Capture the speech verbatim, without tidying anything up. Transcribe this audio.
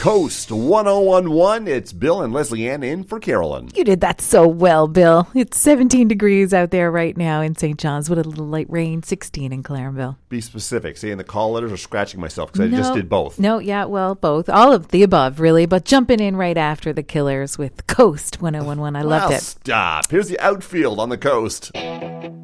Coast one oh one one. It's Bill and Leslie Ann in for Carolyn. You did that so well, Bill. It's seventeen degrees out there right now in Saint John's with a little light rain, sixteen in Clarenville. Be specific. Saying the call letters or scratching myself because no, I just did both. No, yeah, well, both. All of the above, really. But jumping in right after the Killers with Coast one oh one one. I loved well, it. Stop. Here's the outfield on the Coast.